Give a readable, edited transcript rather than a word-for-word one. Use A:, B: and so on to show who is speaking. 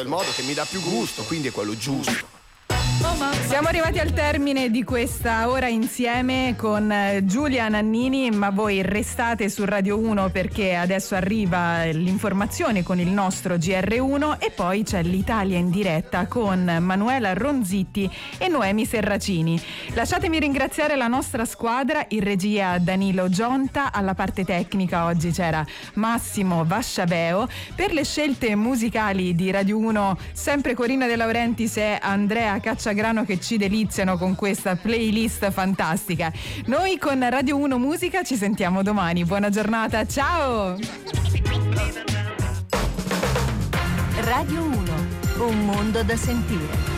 A: questo è il modo che mi dà più gusto, quindi è quello giusto.
B: Siamo arrivati al termine di questa ora insieme con Giulia Nannini, ma voi restate su Radio 1 perché adesso arriva l'informazione con il nostro GR1 e poi c'è l'Italia in diretta con Manuela Ronzitti e Noemi Serracini. Lasciatemi ringraziare la nostra squadra, in regia Danilo Gionta, alla parte tecnica oggi c'era Massimo Vasciaveo, per le scelte musicali di Radio 1 sempre Corina De Laurentiis e Andrea Cacciagrano che ci deliziano con questa playlist fantastica. Noi con Radio 1 Musica ci sentiamo domani. Buona giornata, ciao!
C: Radio 1, un mondo da sentire.